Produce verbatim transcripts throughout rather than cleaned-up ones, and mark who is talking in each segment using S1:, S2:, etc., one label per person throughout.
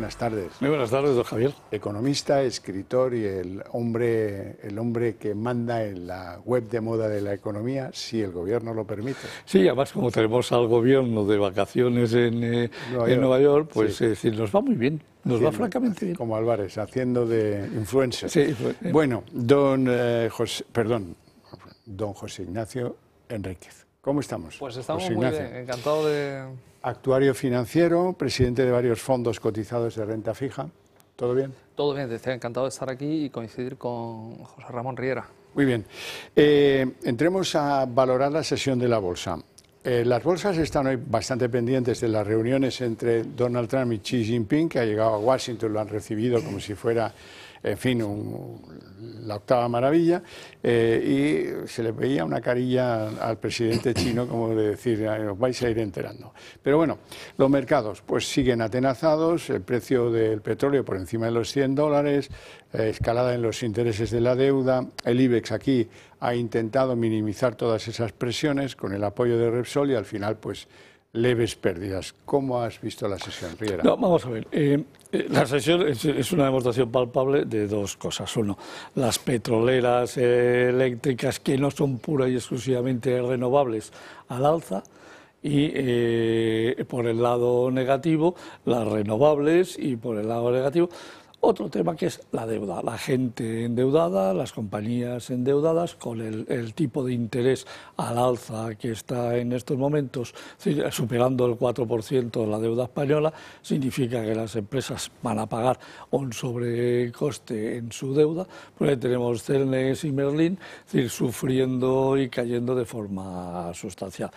S1: buenas tardes.
S2: Muy buenas tardes, don Javier.
S1: Economista, escritor y el hombre, el hombre que manda en la web de moda de la economía, si el gobierno lo permite.
S2: Sí, además como tenemos al gobierno de vacaciones en, eh,
S1: Nueva,
S2: en
S1: York.
S2: Nueva York, pues
S1: Sí.
S2: es decir, nos va muy bien, nos
S1: Haciendo,
S2: va francamente bien.
S1: Como Álvarez, haciendo de influencer.
S2: Sí, pues, eh.
S1: Bueno, don, eh, José, perdón, don José Ignacio Enríquez. ¿Cómo estamos?
S3: Pues estamos
S1: José
S3: muy
S1: Ignacio.
S3: bien, encantado de...
S1: Actuario financiero, presidente de varios fondos cotizados de renta fija. ¿Todo bien?
S3: Todo bien, decía, encantado de estar aquí y coincidir con José Ramón Riera.
S1: Muy bien. Eh, entremos a valorar la sesión de la bolsa. Eh, las bolsas están hoy bastante pendientes de las reuniones entre Donald Trump y Xi Jinping, que ha llegado a Washington, lo han recibido como si fuera, en fin, un, la octava maravilla, eh, y se le veía una carilla al presidente chino como de decir, os vais a ir enterando. Pero bueno, los mercados pues siguen atenazados, el precio del petróleo por encima de los cien dólares, eh, escalada en los intereses de la deuda, el IBEX aquí ha intentado minimizar todas esas presiones con el apoyo de Repsol y al final pues leves pérdidas. ¿Cómo has visto la sesión, Riera?
S2: No, vamos a ver. Eh, la sesión es, es una demostración palpable de dos cosas. Uno, las petroleras eh, eléctricas que no son pura y exclusivamente renovables al alza. Y eh, por el lado negativo, las renovables, y por el lado negativo, otro tema que es la deuda, la gente endeudada, las compañías endeudadas, con el, el tipo de interés al alza que está en estos momentos, superando el cuatro por ciento de la deuda española, significa que las empresas van a pagar un sobrecoste en su deuda, porque ahí tenemos Celnex y Merlin, es decir, sufriendo y cayendo de forma sustancial.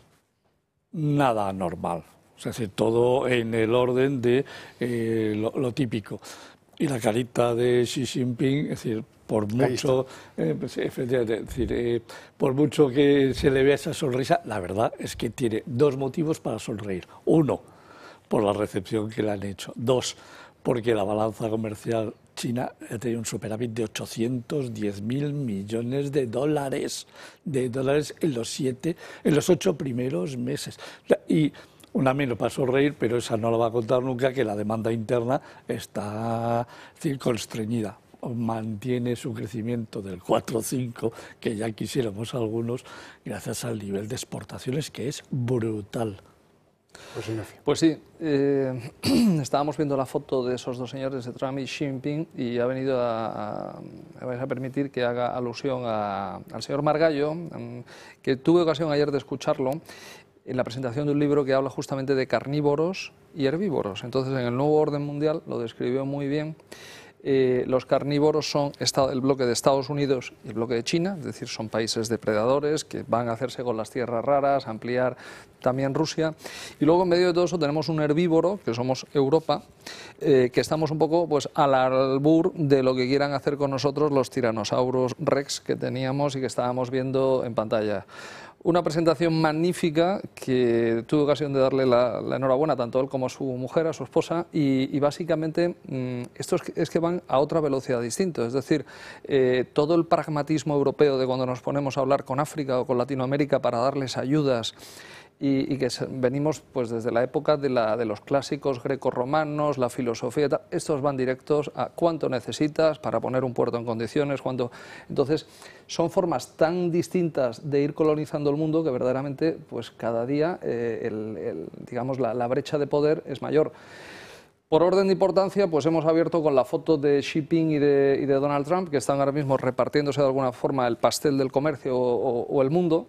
S2: Nada normal, es decir, todo en el orden de eh, lo, lo típico. Y la carita de Xi Jinping, es decir, por mucho, eh, pues, efectivamente, es decir, eh, por mucho que se le vea esa sonrisa, la verdad es que tiene dos motivos para sonreír. Uno, por la recepción que le han hecho. Dos, porque la balanza comercial China ha tenido un superávit de ochocientos diez mil millones de dólares, de dólares en los siete, en los ocho primeros meses. Y una menos para sonreír, pero esa no la va a contar nunca, que la demanda interna está decir, constreñida. Mantiene su crecimiento del cuatro coma cinco, que ya quisiéramos algunos, gracias al nivel de exportaciones, que es brutal.
S1: Pues,
S3: pues sí, eh, estábamos viendo la foto de esos dos señores, de Trump y Xi Jinping, y ha venido a, a, me vais a permitir que haga alusión a, al señor Margallo, que tuve ocasión ayer de escucharlo, en la presentación de un libro que habla justamente de carnívoros y herbívoros. Entonces, en el nuevo orden mundial lo describió muy bien. Eh, los carnívoros son el bloque de Estados Unidos y el bloque de China, es decir, son países depredadores que van a hacerse con las tierras raras, ampliar también Rusia. Y luego, en medio de todo eso, tenemos un herbívoro, que somos Europa, eh, que estamos un poco pues, al albur de lo que quieran hacer con nosotros los tiranosaurus rex que teníamos y que estábamos viendo en pantalla. Una presentación magnífica que tuve ocasión de darle la, la enhorabuena tanto a él como a su mujer, a su esposa, y, y básicamente mmm, esto es que, es que van a otra velocidad distinta, es decir, eh, todo el pragmatismo europeo de cuando nos ponemos a hablar con África o con Latinoamérica para darles ayudas, y, y que venimos pues desde la época de, la, de los clásicos grecorromanos, la filosofía, tal, estos van directos a cuánto necesitas para poner un puerto en condiciones, cuánto... Entonces, son formas tan distintas de ir colonizando el mundo que verdaderamente pues cada día eh, el, el, digamos, la, la brecha de poder es mayor. Por orden de importancia, pues hemos abierto con la foto de Xi Jinping y de, y de Donald Trump, que están ahora mismo repartiéndose de alguna forma el pastel del comercio o, o, o el mundo,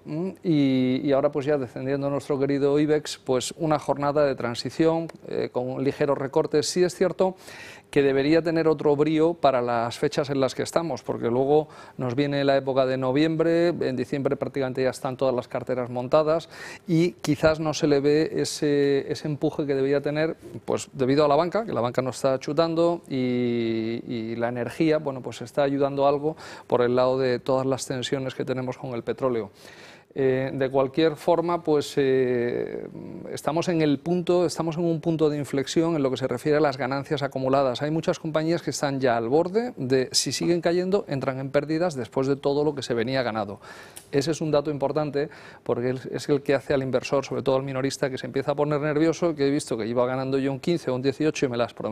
S3: y, y ahora pues ya descendiendo nuestro querido IBEX, pues una jornada de transición eh, con ligeros recortes. Sí es cierto que debería tener otro brío para las fechas en las que estamos, porque luego nos viene la época de noviembre, en diciembre prácticamente ya están todas las carteras montadas y quizás no se le ve ese, ese empuje que debería tener, pues debido a la banca, que la banca no está chutando y, y la energía, bueno, pues está ayudando algo por el lado de todas las tensiones que tenemos con el petróleo. Eh, de cualquier forma, pues eh, estamos en el punto, estamos en un punto de inflexión en lo que se refiere a las ganancias acumuladas. Hay muchas compañías que están ya al borde de, si siguen cayendo, entran en pérdidas después de todo lo que se venía ganado. Ese es un dato importante porque es el que hace al inversor, sobre todo al minorista, que se empieza a poner nervioso, que he visto que iba ganando yo un quince o un dieciocho y me las prometo.